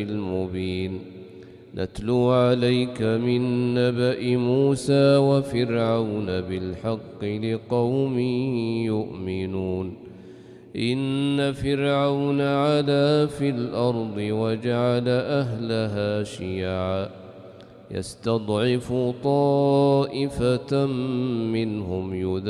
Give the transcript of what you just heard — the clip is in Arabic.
المبين نتلو عليك من نبأ موسى وفرعون بالحق لقوم يؤمنون إن فرعون علا في الأرض وجعل أهلها شيعا يستضعف طائفة منهم